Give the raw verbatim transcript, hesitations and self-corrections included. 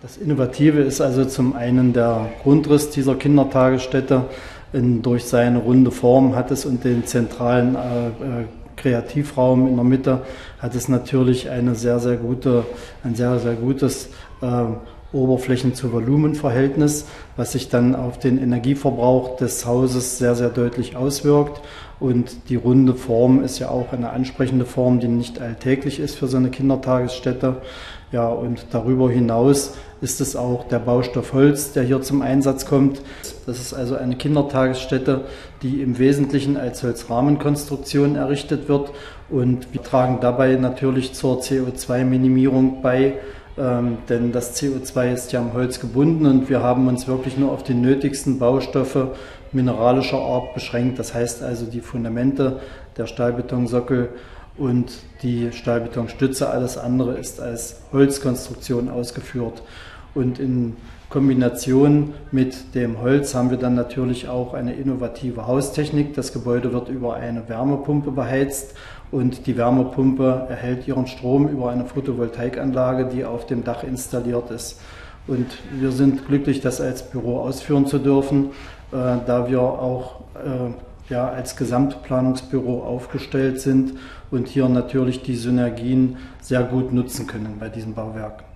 Das Innovative ist also zum einen der Grundriss dieser Kindertagesstätte. In, durch seine runde Form hat es und den zentralen äh, äh, Kreativraum in der Mitte hat es natürlich eine sehr, sehr gute, ein sehr, sehr gutes äh, Oberflächen-zu-Volumen-Verhältnis, was sich dann auf den Energieverbrauch des Hauses sehr, sehr deutlich auswirkt. Und die runde Form ist ja auch eine ansprechende Form, die nicht alltäglich ist für so eine Kindertagesstätte. Ja, und darüber hinaus ist es auch der Baustoff Holz, der hier zum Einsatz kommt. Das ist also eine Kindertagesstätte, die im Wesentlichen als Holzrahmenkonstruktion errichtet wird. Und wir tragen dabei natürlich zur C O zwei Minimierung bei, ähm, denn das C O zwei ist ja am Holz gebunden und wir haben uns wirklich nur auf die nötigsten Baustoffe mineralischer Art beschränkt. Das heißt also die Fundamente, der Stahlbetonsockel und die Stahlbetonstütze, alles andere ist als Holzkonstruktion ausgeführt. Und in Kombination mit dem Holz haben wir dann natürlich auch eine innovative Haustechnik. Das Gebäude wird über eine Wärmepumpe beheizt und die Wärmepumpe erhält ihren Strom über eine Photovoltaikanlage, die auf dem Dach installiert ist. Und wir sind glücklich, das als Büro ausführen zu dürfen, äh, da wir auch äh, ja, als Gesamtplanungsbüro aufgestellt sind und hier natürlich die Synergien sehr gut nutzen können bei diesem Bauwerk.